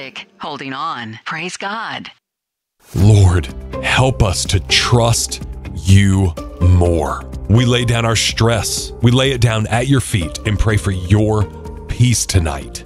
stick, holding on. Praise God. Lord, help us to trust you more. We lay down our stress. We lay it down at your feet and pray for your peace tonight.